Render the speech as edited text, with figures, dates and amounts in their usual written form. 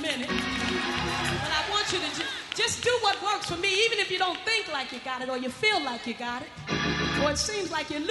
minute. But I want you to just do what works for me, even if you don't think like you got it or you feel like you got it or it seems like you're